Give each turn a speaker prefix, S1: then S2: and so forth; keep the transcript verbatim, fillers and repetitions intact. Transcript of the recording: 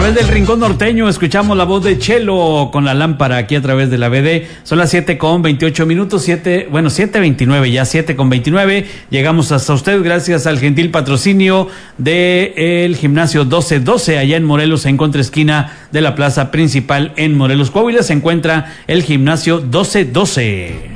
S1: través del Rincón Norteño escuchamos la voz de Chelo con la lámpara aquí a través de la B D. Son las siete con veintiocho minutos, siete, bueno, siete veintinueve, ya siete con veintinueve. Llegamos hasta usted gracias al gentil patrocinio del gimnasio doce doce allá en Morelos, en contraesquina de la plaza principal en Morelos, Coahuila. Se encuentra el gimnasio doce doce.